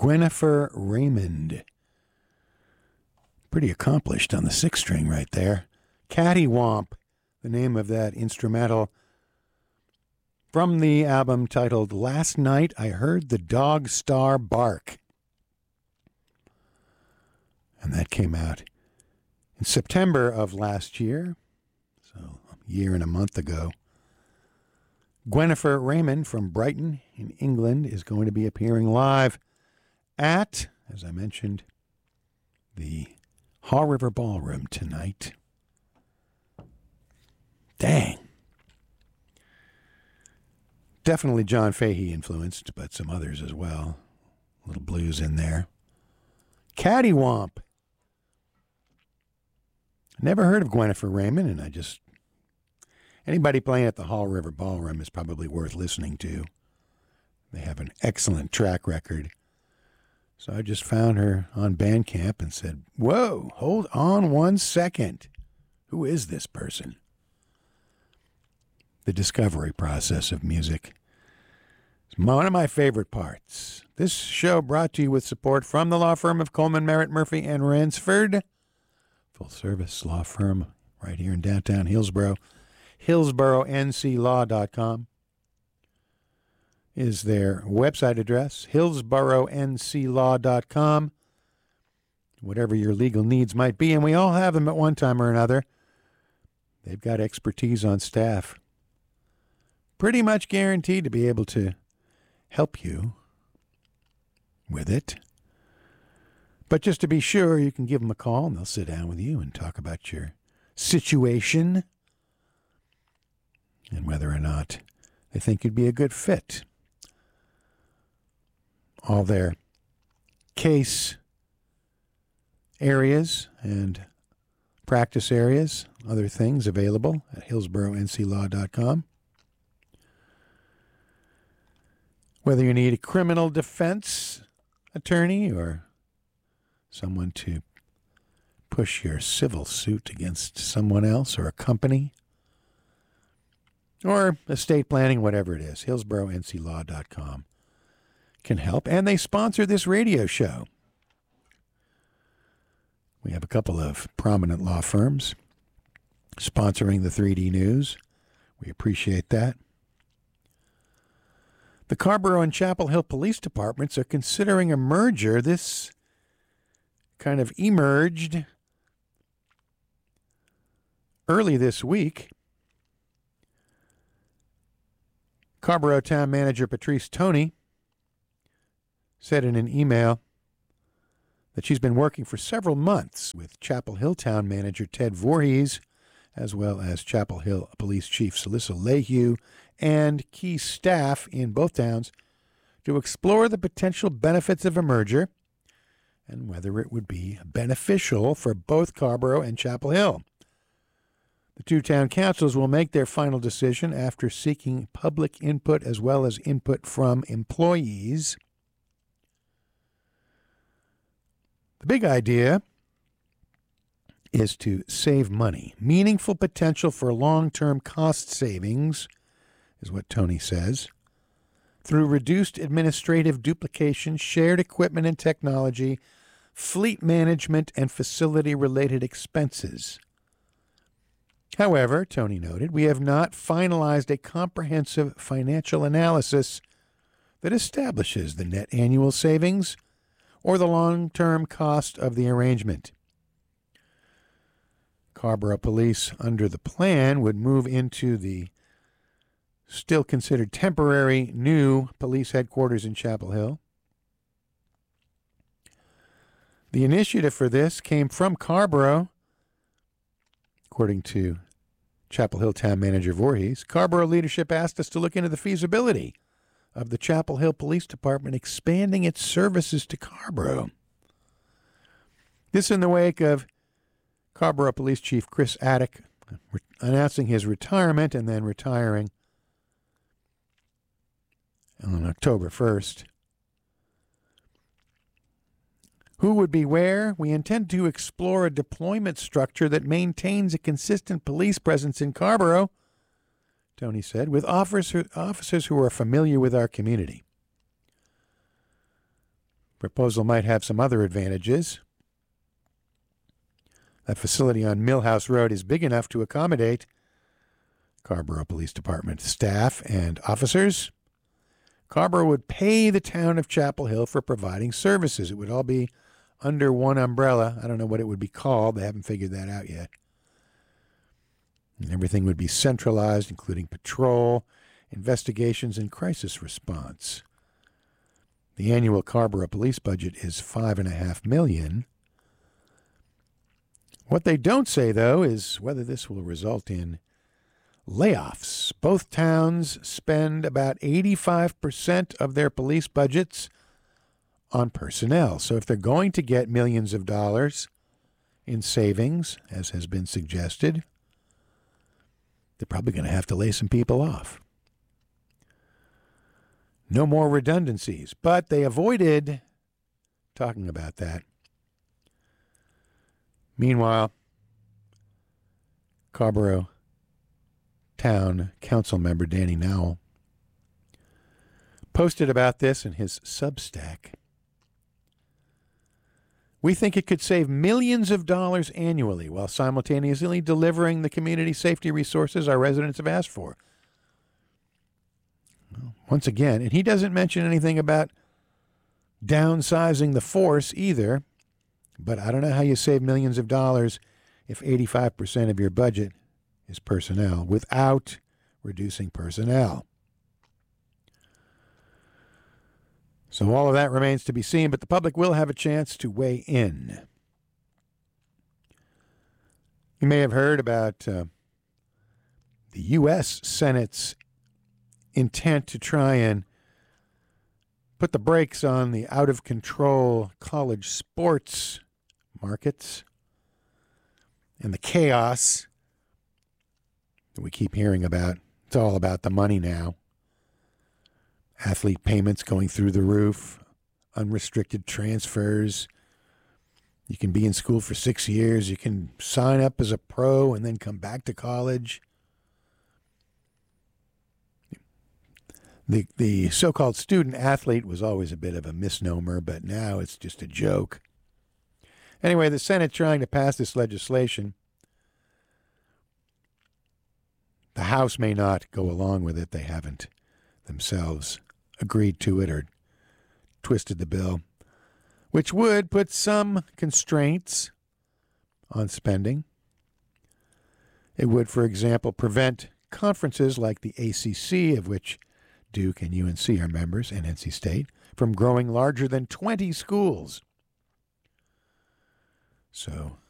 Gwennifer Raymond. Pretty accomplished on the sixth string right there. Cattywomp, the name of that instrumental from the album titled Last Night I Heard the Dog Star Bark. And that came out in September of last year, so a year and a month ago. Gwennifer Raymond from Brighton in England is going to be appearing live at, as I mentioned, the Haw River Ballroom tonight. Dang. Definitely John Fahey influenced, but some others as well. A little blues in there. Cattywomp. Never heard of Gwennifer Raymond, and anybody playing at the Haw River Ballroom is probably worth listening to. They have an excellent track record. So I just found her on Bandcamp and said, whoa, hold on 1 second. Who is this person? The discovery process of music. It's one of my favorite parts. This show brought to you with support from the law firm of Coleman, Merritt, Murphy, and Ransford. Full-service law firm right here in downtown Hillsborough. HillsboroughNClaw.com is their website address. HillsboroughNClaw.com. Whatever your legal needs might be, and we all have them at one time or another. They've got expertise on staff. Pretty much guaranteed to be able to help you with it. But just to be sure, you can give them a call and they'll sit down with you and talk about your situation and whether or not they think you'd be a good fit. All their case areas and practice areas, other things available at HillsboroughNClaw.com. Whether you need a criminal defense attorney or someone to push your civil suit against someone else or a company, or estate planning, whatever it is, HillsboroughNClaw.com can help. And they sponsor this radio show. We have a couple of prominent law firms sponsoring the 3D News. We appreciate that. The Carrboro and Chapel Hill Police Departments are considering a merger. This kind of emerged early this week. Carrboro Town Manager Patrice Toney said in an email that she's been working for several months with Chapel Hill Town Manager Ted Voorhees, as well as Chapel Hill Police Chief Celissa Lehue, and key staff in both towns to explore the potential benefits of a merger and whether it would be beneficial for both Carrboro and Chapel Hill. The two town councils will make their final decision after seeking public input as well as input from employees. The big idea is to save money. Meaningful potential for long-term cost savings is what Toney says, through reduced administrative duplication, shared equipment and technology, fleet management, and facility-related expenses. However, Toney noted, we have not finalized a comprehensive financial analysis that establishes the net annual savings or the long-term cost of the arrangement. Carrboro Police, under the plan, would move into the still considered temporary new police headquarters in Chapel Hill. The initiative for this came from Carrboro, according to Chapel Hill Town Manager Voorhees. Carrboro leadership asked us to look into the feasibility of the Chapel Hill Police Department expanding its services to Carrboro. This in the wake of Carrboro Police Chief Chris Attic announcing his retirement and then retiring on October 1st. Who would be where? We intend to explore a deployment structure that maintains a consistent police presence in Carrboro, Toney said, with officers who are familiar with our community. Proposal might have some other advantages. That facility on Millhouse Road is big enough to accommodate Carrboro Police Department staff and officers. Carrboro would pay the town of Chapel Hill for providing services. It would all be under one umbrella. I don't know what it would be called. They haven't figured that out yet. And everything would be centralized, including patrol, investigations, and crisis response. The annual Carrboro police budget is $5.5 million. What they don't say, though, is whether this will result in layoffs. Both towns spend about 85% of their police budgets on personnel. So if they're going to get millions of dollars in savings, as has been suggested, they're probably going to have to lay some people off. No more redundancies, but they avoided talking about that. Meanwhile, Carrboro Town Council member Danny Nowell posted about this in his Substack. We think it could save millions of dollars annually while simultaneously delivering the community safety resources our residents have asked for. Once again, and he doesn't mention anything about downsizing the force either, but I don't know how you save millions of dollars if 85% of your budget is personnel without reducing personnel. So all of that remains to be seen, but the public will have a chance to weigh in. You may have heard about the U.S. Senate's intent to try and put the brakes on the out-of-control college sports markets and the chaos that we keep hearing about. It's all about the money now. Athlete payments going through the roof, unrestricted transfers. You can be in school for 6 years. You can sign up as a pro and then come back to college. The so-called student athlete was always a bit of a misnomer, but now it's just a joke. Anyway, the Senate's trying to pass this legislation. The House may not go along with it. They haven't themselves agreed to it or twisted the bill, which would put some constraints on spending. It would, for example, prevent conferences like the ACC, of which Duke and UNC are members, and NC State, from growing larger than 20 schools. So